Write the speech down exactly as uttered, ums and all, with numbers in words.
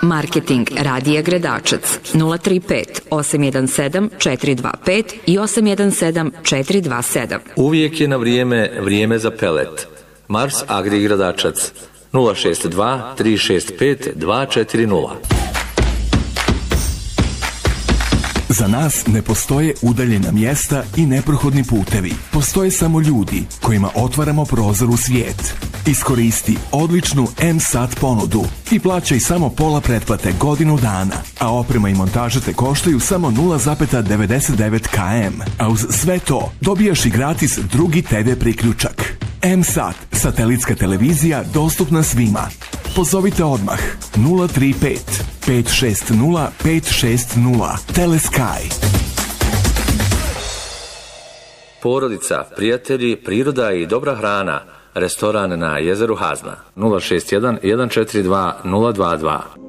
Marketing Radija Gredačac nula tri pet osam jedan sedam četiri dva pet i osam jedan sedam četiri dva sedam. Uvijek je na vrijeme vrijeme za pelet. Mars Agri Gredačac nula šest dva tri šest pet dva četiri nula. Za nas ne postoje udaljena mjesta i neprohodni putevi. Postoje samo ljudi kojima otvaramo prozor u svijet. Iskoristi odličnu M-Sat ponudu i plaćaj samo pola pretplate godinu dana, a oprema i montaža te koštaju samo nula zarez devedeset devet kilometara. A uz sve to dobijaš i gratis drugi te ve priključak. M-Sat, satelitska televizija dostupna svima. Pozovite odmah nula tri pet pet šest nula pet šest nula. Telesky. Porodica, prijatelji, priroda i dobra hrana. Restoran na jezeru Hazna nula šest jedan jedan četiri dva nula dva dva.